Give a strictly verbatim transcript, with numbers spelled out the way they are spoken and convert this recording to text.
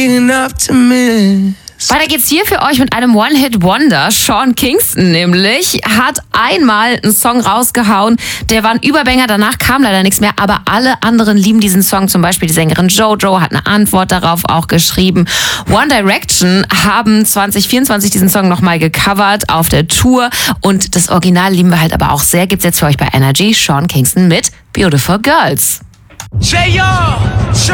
Weiter geht's hier für euch mit einem One-Hit-Wonder. Sean Kingston nämlich hat einmal einen Song rausgehauen, der war ein Überbanger, danach kam leider nichts mehr, aber alle anderen lieben diesen Song. Zum Beispiel die Sängerin JoJo hat eine Antwort darauf auch geschrieben. One Direction haben zwanzig vierundzwanzig diesen Song nochmal gecovert auf der Tour und das Original lieben wir halt aber auch sehr. Gibt's jetzt für euch bei Energy. Sean Kingston mit Beautiful Girls.